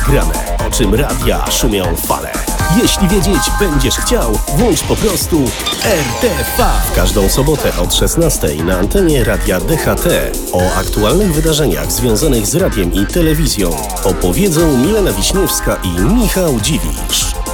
grane, o czym radia szumią fale. Jeśli wiedzieć będziesz chciał, włącz po prostu RTV. W każdą sobotę od 16 na antenie Radia DHT o aktualnych wydarzeniach związanych z radiem i telewizją opowiedzą Milena Wiśniewska i Michał Dziwisz.